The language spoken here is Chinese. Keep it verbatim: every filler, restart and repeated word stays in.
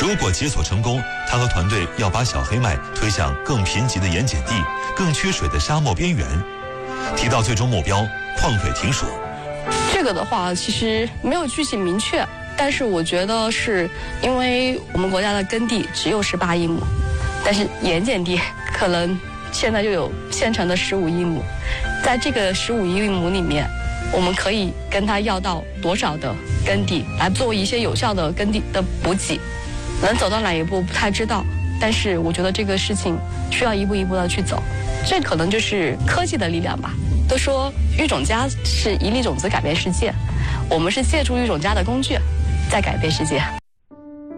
如果解锁成功，他和团队要把小黑麦推向更贫瘠的盐碱地、更缺水的沙漠边缘。提到最终目标，邝斐婷说：“ 这个的话，其实没有具体明确，但是我觉得是因为我们国家的耕地只有十八亿亩，但是盐碱地可能现在就有现成的十五亿亩，在这个十五亿亩里面，我们可以跟他要到多少的耕地来做一些有效的耕地的补给。”能走到哪一步不太知道，但是我觉得这个事情需要一步一步的去走，这可能就是科技的力量吧。都说育种家是一粒种子改变世界，我们是借助育种家的工具在改变世界。